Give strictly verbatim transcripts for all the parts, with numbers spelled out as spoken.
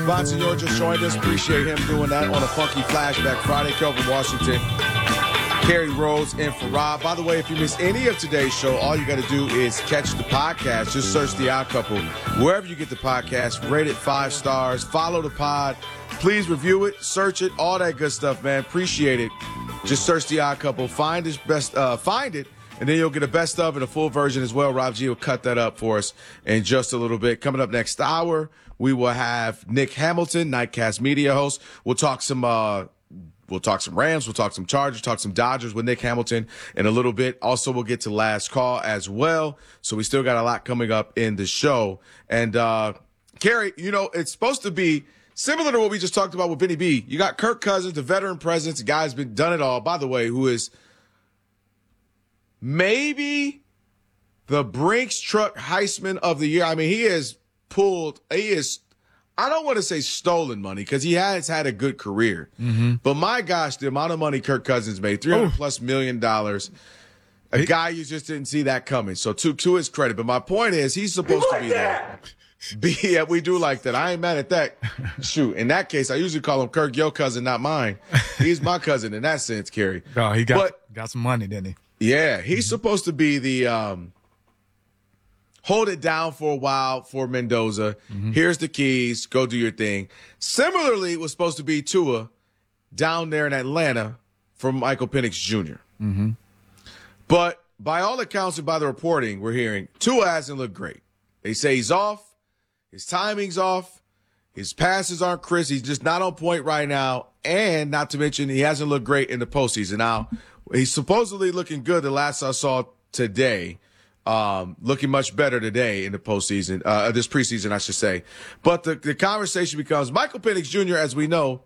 Bonsignor just joined us. Appreciate him doing that on a funky flashback Friday. Kelvin Washington, Kerry Rose, and for Rob. By the way, if you miss any of today's show, all you got to do is catch the podcast. Just search The Odd Couple wherever you get the podcast. Rate it five stars. Follow the pod. Please review it, search it, all that good stuff, man. Appreciate it. Just search The Odd Couple. Find his best. Uh, find it. And then you'll get a best of and a full version as well. Rob G will cut that up for us in just a little bit. Coming up next hour, we will have Nick Hamilton, Nightcast Media host. We'll talk some uh, we'll talk some Rams, we'll talk some Chargers, talk some Dodgers with Nick Hamilton in a little bit. Also, we'll get to Last Call as well. So we still got a lot coming up in the show. And uh, Kerry, you know, it's supposed to be similar to what we just talked about with Vinny B. You got Kirk Cousins, the veteran presence, the guy's been done it all, by the way, who is maybe the Brinks Truck Heisman of the year. I mean, he has pulled, he is, I don't want to say stolen money because he has had a good career. Mm-hmm. But my gosh, the amount of money Kirk Cousins made, three hundred plus million dollars. A guy you just didn't see that coming. So to, to his credit. But my point is, he's supposed to be there. Be, yeah, we do like that. I ain't mad at that. Shoot, in that case, I usually call him Kirk, your cousin, not mine. He's my cousin in that sense, Kerry. No, he got but, got some money, didn't he? Yeah, he's mm-hmm. supposed to be the um, hold it down for a while for Mendoza. Mm-hmm. Here's the keys. Go do your thing. Similarly, it was supposed to be Tua down there in Atlanta for Michael Penix Junior Mm-hmm. But by all accounts and by the reporting we're hearing, Tua hasn't looked great. They say he's off. His timing's off. His passes aren't crisp. He's just not on point right now. And not to mention, he hasn't looked great in the postseason. Now, he's supposedly looking good the last I saw today. Um, looking much better today in the postseason, uh, this preseason, I should say. But the, the conversation becomes Michael Penix Junior, as we know,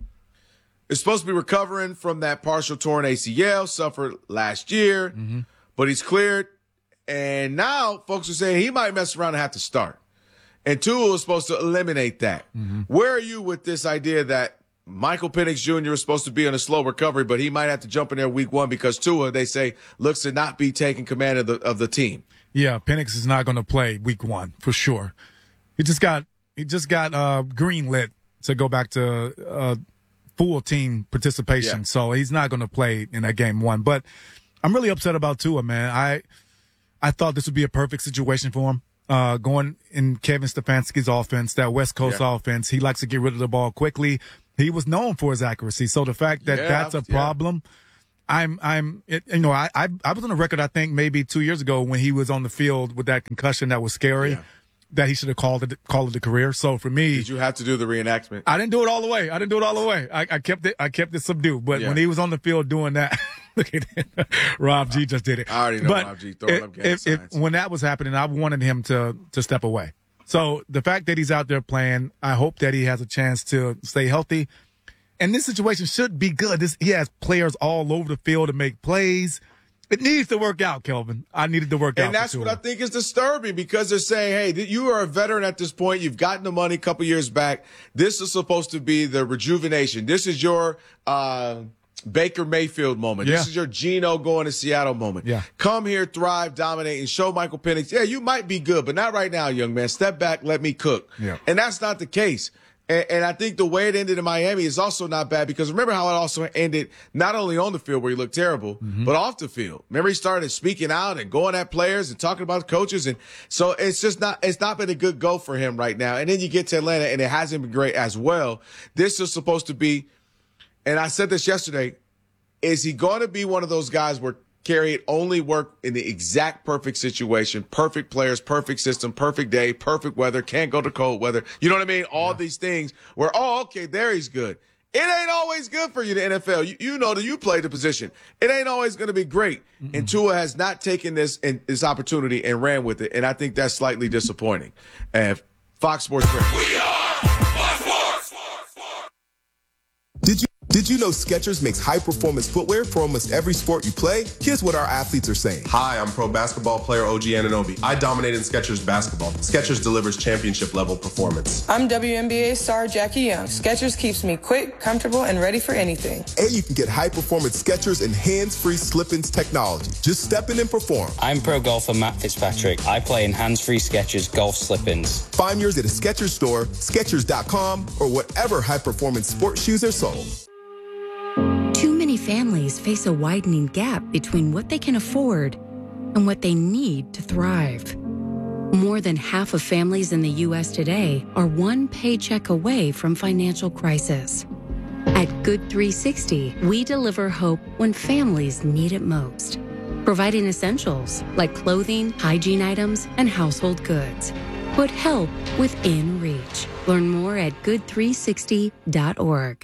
is supposed to be recovering from that partial torn A C L, suffered last year, mm-hmm. but he's cleared. And now folks are saying he might mess around and have to start. And Tua was supposed to eliminate that. Mm-hmm. Where are you with this idea that Michael Penix Junior is supposed to be on a slow recovery, but he might have to jump in there week one because Tua, they say, looks to not be taking command of the of the team? Yeah, Penix is not going to play week one for sure. He just got he just got uh, greenlit to go back to uh, full team participation, yeah. So he's not going to play in that game one. But I'm really upset about Tua, man. I I thought this would be a perfect situation for him. Uh, going in Kevin Stefanski's offense, that West Coast yeah. offense, he likes to get rid of the ball quickly. He was known for his accuracy. So the fact that yeah, that's a problem, yeah. I'm, I'm, it, you know, I, I, I was on the record, I think maybe two years ago when he was on the field with that concussion that was scary, yeah. that he should have called it, called it a career. So for me, did you have to do the reenactment? I didn't do it all the way. I didn't do it all the way. I, I kept it, I kept it subdued. But yeah. when he was on the field doing that, look at that. Rob G just did it. I already know but Rob G throwing up if, if, when that was happening, I wanted him to, to step away. So the fact that he's out there playing, I hope that he has a chance to stay healthy. And this situation should be good. This, he has players all over the field to make plays. It needs to work out, Kelvin. I needed to work and out. And that's what I think is disturbing because they're saying, hey, you are a veteran at this point. You've gotten the money a couple years back. This is supposed to be the rejuvenation. This is your uh, Baker Mayfield moment. Yeah. This is your Geno going to Seattle moment. Yeah. Come here, thrive, dominate, and show Michael Penix, yeah, you might be good, but not right now, young man. Step back, let me cook. Yeah. And that's not the case. And, and I think the way it ended in Miami is also not bad because remember how it also ended not only on the field where he looked terrible, mm-hmm. but off the field. Remember he started speaking out and going at players and talking about the coaches. And so it's just not, it's not been a good go for him right now. And then you get to Atlanta and it hasn't been great as well. This is supposed to be, and I said this yesterday, is he going to be one of those guys where Kerry, it only work in the exact perfect situation, perfect players, perfect system, perfect day, perfect weather, can't go to cold weather. You know what I mean? All yeah. these things where, oh, okay, there he's good. It ain't always good for you in the N F L. You, you know that you play the position. It ain't always going to be great. Mm-mm. And Tua has not taken this and this opportunity and ran with it. And I think that's slightly disappointing. And Fox Sports. We are Fox Sports. Did you? Did you know Skechers makes high-performance footwear for almost every sport you play? Here's what our athletes are saying. Hi, I'm pro basketball player O G Anunoby. I dominate in Skechers basketball. Skechers delivers championship-level performance. I'm W N B A star Jackie Young. Skechers keeps me quick, comfortable, and ready for anything. And you can get high-performance Skechers and hands-free slip-ins technology. Just step in and perform. I'm pro golfer Matt Fitzpatrick. I play in hands-free Skechers golf slip-ins. Find yours at a Skechers store, Skechers dot com, or whatever high-performance sports shoes are sold. Too many families face a widening gap between what they can afford and what they need to thrive. More than half of families in the U S today are one paycheck away from financial crisis. At Good three sixty, we deliver hope when families need it most, providing essentials like clothing, hygiene items, and household goods. Put help within reach. Learn more at good three sixty dot org.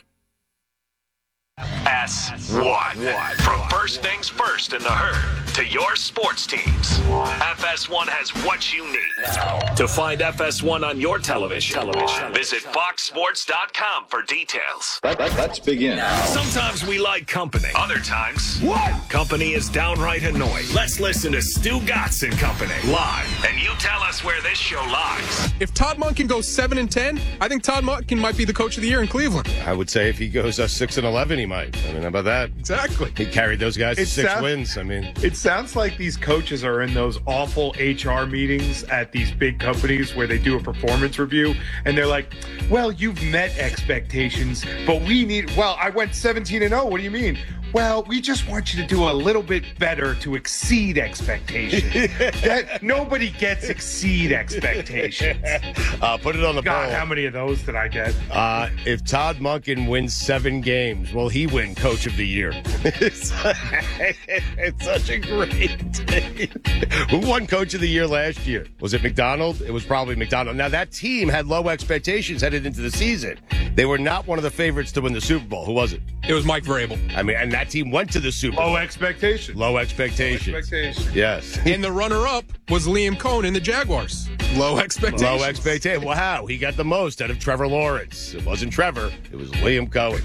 S one. From first things first in the herd to your sports teams, F S one has what you need. To find F S one on your television, television. visit fox sports dot com for details. Let, let, let's begin. Sometimes we like company. Other times, what? Company is downright annoying. Let's listen to Stu Gatz and Company live, and you tell us where this show lies. If Todd Monken goes seven and ten, I think Todd Monken might be the coach of the year in Cleveland. I would say if he goes uh, six and eleven, he might. I mean, how about that? Exactly. He carried those guys to it six sounds, wins. I mean, it sounds like these coaches are in those awful H R meetings at these big companies where they do a performance review, and they're like, well, you've met expectations, but we need, well, I went seventeen and oh. What do you mean? Well, we just want you to do a little bit better to exceed expectations. That nobody gets exceed expectations. Uh, put it on the God, poll. how many of those did I get? Uh, if Todd Monken wins seven games, will he win Coach of the Year? it's, it's such a great day. Who won Coach of the Year last year? Was it McDonald? It was probably McDonald. Now, that team had low expectations headed into the season. They were not one of the favorites to win the Super Bowl. Who was it? It was Mike Vrabel. I mean, and that team went to the Super Bowl. Low expectations. Low expectations. Low expectations. Yes. And the runner-up was Liam Cohen in the Jaguars. Low expectations. Low expectations. Wow, he got the most out of Trevor Lawrence. It wasn't Trevor. It was Liam Cohen.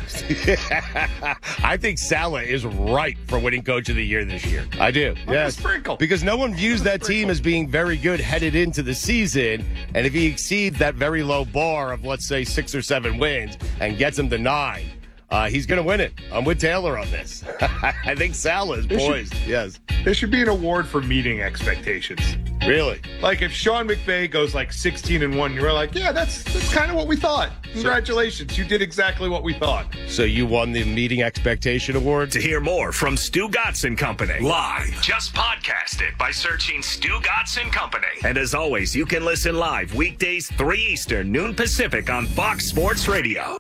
I think Saleh is right for winning Coach of the Year this year. I do. Yes. Sprinkle. Because no one views that team as being very good headed into the season. And if he exceeds that very low bar of, let's say, six or seven wins and gets them to nine, Uh, he's going to win it. I'm with Taylor on this. I think Saleh is poised. Should, yes. There should be an award for meeting expectations. Really? Like if Sean McVay goes like sixteen and one, you're like, yeah, that's that's kind of what we thought. Congratulations. You did exactly what we thought. So you won the meeting expectation award? To hear more from Stu Gatz and Company live, just podcast it by searching Stu Gatz and Company. And as always, you can listen live weekdays three Eastern, noon Pacific on Fox Sports Radio.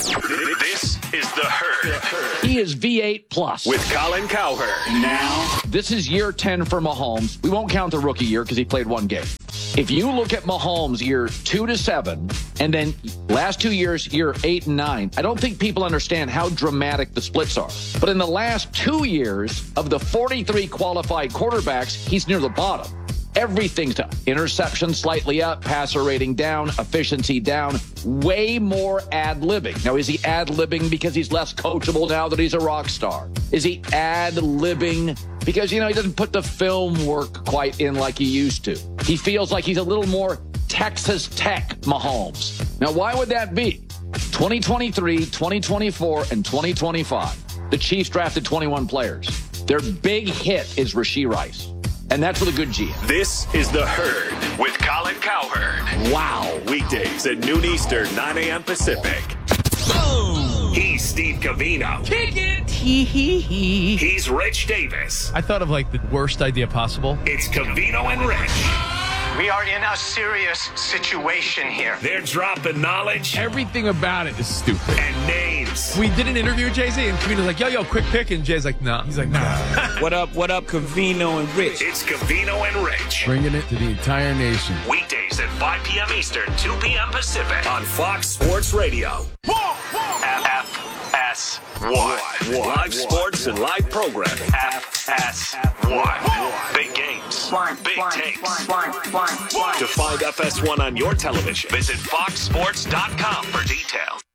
This is The Herd. He is V eight plus. With Colin Cowherd. Now, this is year ten for Mahomes. We won't count the rookie year because he played one game. If you look at Mahomes year two to seven, and then last two years, year eight and nine, I don't think people understand how dramatic the splits are. But in the last two years of the forty-three qualified quarterbacks, he's near the bottom. Everything's down. Interception slightly up, passer rating down, efficiency down, way more ad-libbing. Now, is he ad-libbing because he's less coachable now that he's a rock star? Is he ad-libbing because, you know, he doesn't put the film work quite in like he used to? He feels like he's a little more Texas Tech Mahomes. Now, why would that be? twenty twenty-three, twenty twenty-four, and twenty twenty-five, the Chiefs drafted twenty-one players. Their big hit is Rashee Rice. And that's with a good G M. This is The Herd with Colin Cowherd. Wow. Weekdays at noon Eastern, nine a.m. Pacific. Boom. He's Steve Covino. Kick it. Hee hee hee. He's Rich Davis. I thought of like the worst idea possible. It's Covino and Rich. We are in a serious situation here. They're dropping knowledge. Everything about it is stupid. And names. We did an interview with Jay-Z, and Covino's like, yo, yo, quick pick. And Jay's like, nah. He's like, nah. What up, what up, Covino and Rich? It's Covino and Rich. Bringing it to the entire nation. Weekdays at five p.m. Eastern, two p.m. Pacific on Fox Sports Radio. F S one. Live sports and live programming. F S one. Big games. Big takes. To find F S one on your television, visit fox sports dot com for details.